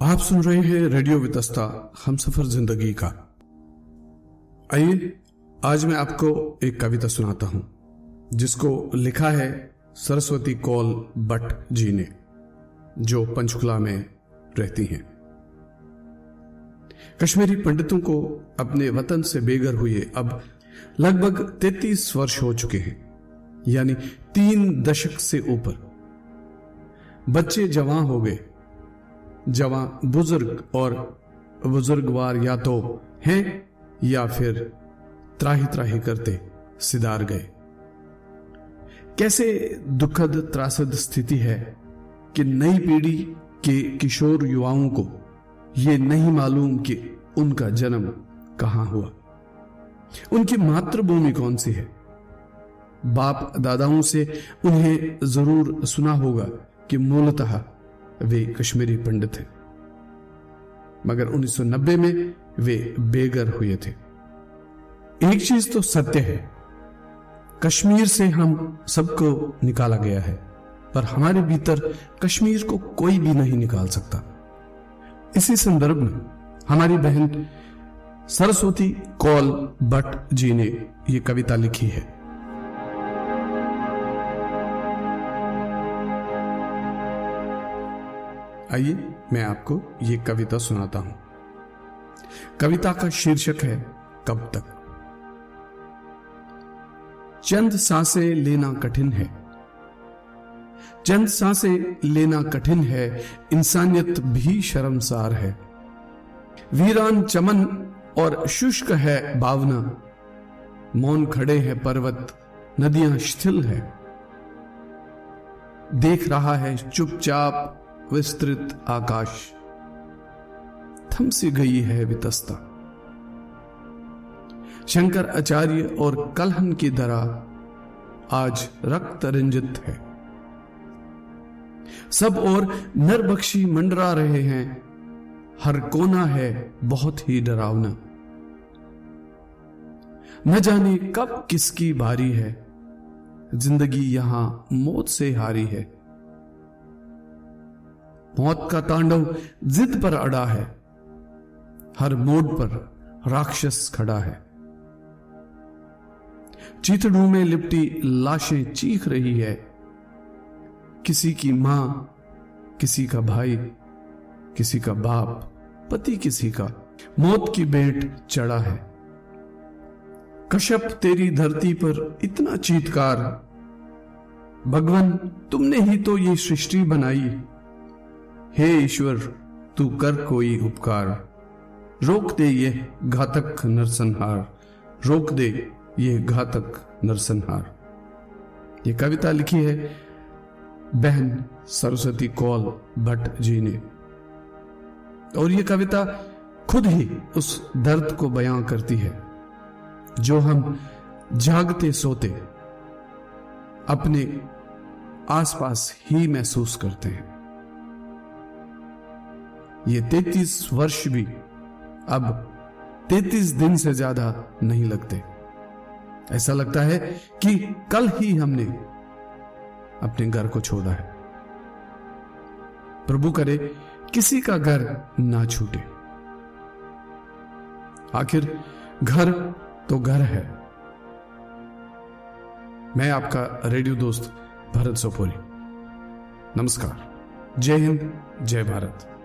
आप सुन रहे हैं रेडियो वितस्ता हमसफर जिंदगी का। आइए आज मैं आपको एक कविता सुनाता हूं जिसको लिखा है सरस्वती कौल भट्ट जी ने, जो पंचकुला में रहती हैं। कश्मीरी पंडितों को अपने वतन से बेघर हुए अब लगभग 33 वर्ष हो चुके हैं, यानी 3 दशक से ऊपर। बच्चे जवान हो गए, जवान बुजुर्ग और बुजुर्गवार या तो हैं या फिर त्राही त्राही करते सिधार गए। कैसे दुखद त्रासद स्थिति है कि नई पीढ़ी के किशोर युवाओं को यह नहीं मालूम कि उनका जन्म कहां हुआ, उनकी मातृभूमि कौन सी है। बाप दादाओं से उन्हें जरूर सुना होगा कि मूलतः वे कश्मीरी पंडित हैं, मगर 1990 में वे बेघर हुए थे। एक चीज तो सत्य है, कश्मीर से हम सबको निकाला गया है, पर हमारे भीतर कश्मीर को कोई भी नहीं निकाल सकता। इसी संदर्भ में हमारी बहन सरस्वती कौल भट्ट जी ने यह कविता लिखी है। आइए मैं आपको ये कविता सुनाता हूं। कविता का शीर्षक है कब तक। चंद सांसें लेना कठिन है, चंद सांसें लेना कठिन है, इंसानियत भी शर्मसार है। वीरान चमन और शुष्क है भावना, मौन खड़े हैं पर्वत, नदियां शिथिल है। देख रहा है चुपचाप विस्तृत आकाश, थम सी गई है वितस्ता। शंकर आचार्य और कलहन की तरह आज रक्त रंजित है। सब और नरबख्शी मंडरा रहे हैं, हर कोना है बहुत ही डरावना। न जाने कब किसकी बारी है, जिंदगी यहां मौत से हारी है। मौत का तांडव जिद पर अड़ा है, हर मोड़ पर राक्षस खड़ा है। चीथड़ों में लिपटी लाशें चीख रही है, किसी की मां, किसी का भाई, किसी का बाप, पति किसी का, मौत की भेंट चढ़ा है। कश्यप तेरी धरती पर इतना चीत्कार, भगवान तुमने ही तो ये सृष्टि बनाई। हे ईश्वर तू कर कोई उपकार, रोक दे ये घातक नरसंहार, रोक दे ये घातक नरसंहार। ये कविता लिखी है बहन सरस्वती कौल भट्ट जी ने, और ये कविता खुद ही उस दर्द को बयां करती है जो हम जागते सोते अपने आसपास ही महसूस करते हैं। ये 33 वर्ष भी अब 33 दिन से ज्यादा नहीं लगते। ऐसा लगता है कि कल ही हमने अपने घर को छोड़ा है। प्रभु करे किसी का घर ना छूटे। आखिर घर तो घर है। मैं आपका रेडियो दोस्त भरत सोपोरी। नमस्कार, जय हिंद, जय भारत।